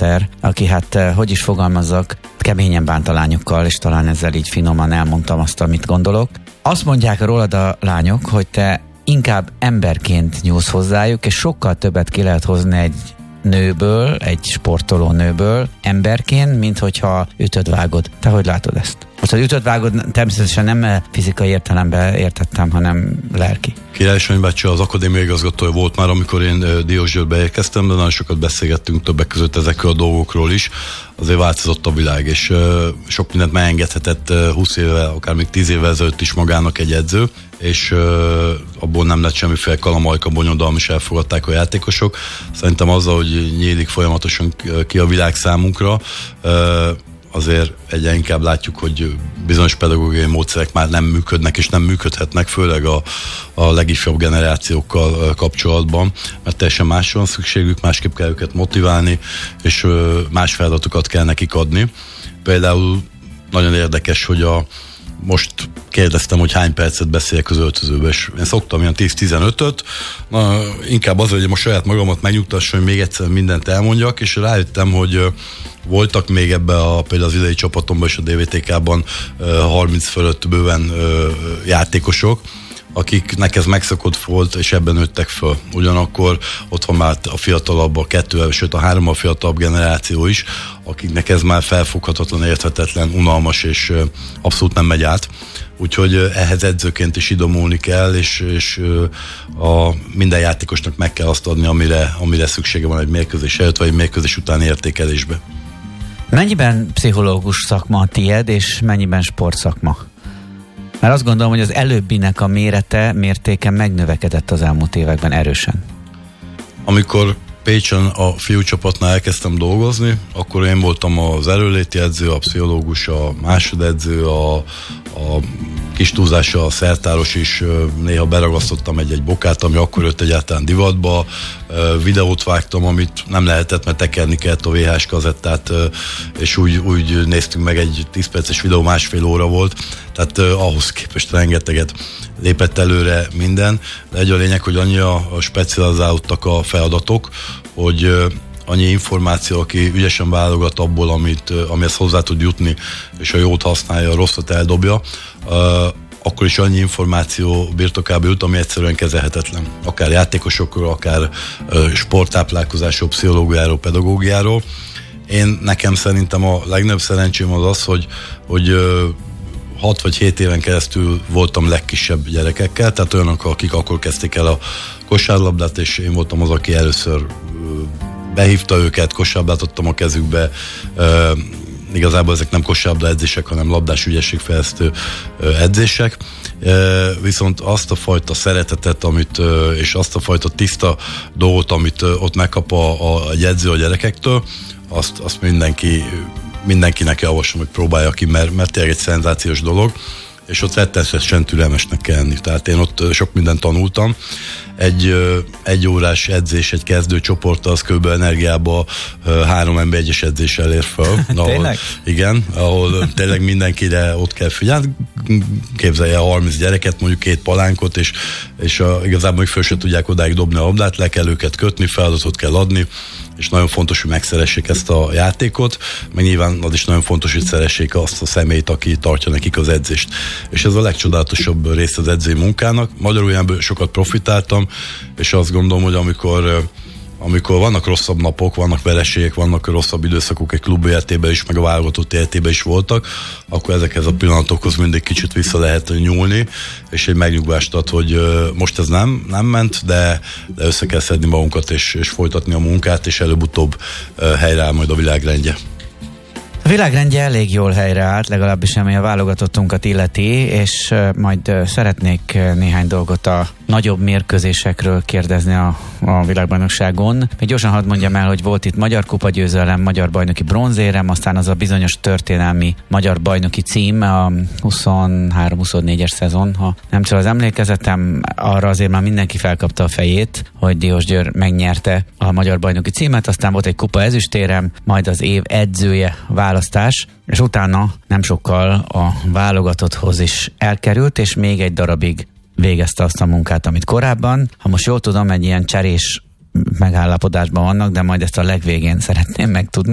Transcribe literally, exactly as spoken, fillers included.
mester, aki hát, hogy is fogalmazzak, keményen bánt a lányokkal, és talán ezzel így finoman elmondtam azt, amit gondolok. Azt mondják rólad a lányok, hogy te inkább emberként nyúlsz hozzájuk, és sokkal többet ki lehet hozni egy nőből, egy sportoló nőből emberként, mint hogyha ütöd-vágod. Te hogy látod ezt? Most, hogy ütöd-vágod, természetesen nem fizikai értelemben értettem, hanem lelki. Király Sanyi bácsi az akadémia igazgatója volt már, amikor én Diósgyőrbe érkeztem, de nagyon sokat beszélgettünk többek között ezekről a dolgokról is. Azért változott a világ, és sok mindent megengedhetett húsz éve, akár még tíz évvel ezelőtt is magának egy edző, és abból nem lett semmiféle kalamajka, bonyodalom, és elfogadták a játékosok. Szerintem azzal, hogy nyílik folyamatosan ki a világ számunkra, azért egyre inkább látjuk, hogy bizonyos pedagógiai módszerek már nem működnek, és nem működhetnek, főleg a, a legifjabb generációkkal kapcsolatban, mert teljesen másra van szükségük, másképp kell őket motiválni, és más feladatokat kell nekik adni. Például nagyon érdekes, hogy a most kérdeztem, hogy hány percet beszéljek az öltözőbe, és én szoktam ilyen tíz-tizenötöt, na, inkább az, hogy most saját magamat megnyugtassam, hogy még egyszer mindent elmondjak, és rájöttem, hogy voltak még ebbe a, például az idei csapatomban és a dé vé té ká-ban harminc fölött bőven játékosok, akiknek ez megszokott volt, és ebben nőttek föl. Ugyanakkor ott van már a fiatalabb, a kettővel, sőt a hárommal fiatalabb generáció is, akiknek ez már felfoghatatlan, érthetetlen, unalmas, és abszolút nem megy át. Úgyhogy ehhez edzőként is idomulni kell, és, és a, minden játékosnak meg kell azt adni, amire, amire szüksége van egy mérkőzés előtt, vagy egy mérkőzés utáni értékelésbe. Mennyiben pszichológus szakma a tied, és mennyiben sportszakma? Mert azt gondolom, hogy az előbbinek a mérete, mértéke megnövekedett az elmúlt években erősen. Amikor Pécsen a fiúcsapatnál elkezdtem dolgozni, akkor én voltam az erőléti edző, a pszichológus, a másodedző, a, a kis túlzása, a szertáros is, néha beragasztottam egy-egy bokát, ami akkor jött egyáltalán divatba, videót vágtam, amit nem lehetett, mert tekerni kellett a vé há es kazettát, és úgy, úgy néztünk meg, egy tíz perces videó másfél óra volt, tehát ahhoz képest rengeteget lépett előre minden, de egy a lényeg, hogy annyira specializálódtak a feladatok, hogy annyi információ, aki ügyesen válogat abból, amit, amihez hozzá tud jutni, és a jót használja, a rosszat eldobja, akkor is annyi információ birtokába jut, ami egyszerűen kezelhetetlen. Akár játékosokról, akár sporttáplálkozásról, pszichológiáról, pedagógiáról. Én nekem szerintem a legnagyobb szerencsém az az, hogy, hogy hat vagy hét éven keresztül voltam legkisebb gyerekekkel, tehát olyanok, akik akkor kezdték el a kosárlabdát, és én voltam az, aki először behívta őket, kosárlabdát adtam a kezükbe. E, igazából ezek nem kosárlabda edzések, hanem labdás ügyességfejlesztő edzések. E, viszont azt a fajta szeretetet, amit, és azt a fajta tiszta dolgot, amit ott megkap a, a, egy edző a gyerekektől, azt, azt mindenki, mindenkinek javaslom, hogy próbálja ki, mert, mert tényleg egy szenzációs dolog, és ott rettenetesen türelmesnek kell lenni. Tehát én ott sok mindent tanultam. Egy, egy órás edzés, egy kezdő csoport, az kb. Energiába három ember egyes edzéssel ér fel. Tényleg? Igen, ahol tényleg mindenkire ott kell figyelni. Képzelje a harminc gyereket, mondjuk két palánkot, és, és a, igazából még föl se tudják odáig dobni a labdát, le kell őket kötni, feladatot kell adni, és nagyon fontos, hogy megszeressék ezt a játékot, meg nyilván az is nagyon fontos, hogy szeressék azt a személyt, aki tartja nekik az edzést. És ez a legcsodálatosabb rész az edzői munkának. Magyarul ilyenből sokat profitáltam, és azt gondolom, hogy amikor, amikor vannak rosszabb napok, vannak vereségek, vannak rosszabb időszakok egy klub életében is, meg a válogatott életében is voltak, akkor ezekhez a pillanatokhoz mindig kicsit vissza lehet nyúlni, és egy megnyugvást ad, hogy most ez nem, nem ment, de, de össze kell szedni magunkat, és, és folytatni a munkát, és előbb-utóbb helyreáll majd a világrendje. A világrendje elég jól helyreállt, legalábbis ami a válogatottunkat illeti, és majd szeretnék néhány dolgot a nagyobb mérkőzésekről kérdezni a, a világbajnokságon. Még gyorsan hadd mondjam el, hogy volt itt magyar kupa győzelem, magyar bajnoki bronzérem, aztán az a bizonyos történelmi magyar bajnoki cím, a huszonhárom huszonnégyes szezon, ha nem csak az emlékezetem, arra azért már mindenki felkapta a fejét, hogy Diósgyőr megnyerte a magyar bajnoki címet, aztán volt egy kupa ezüstérem, majd az év edzője választás, és utána nem sokkal a válogatotthoz is elkerült, és még egy darabig végezte azt a munkát, amit korábban. Ha most jól tudom, egy ilyen cserés megállapodásban vannak, de majd ezt a legvégén szeretném megtudni.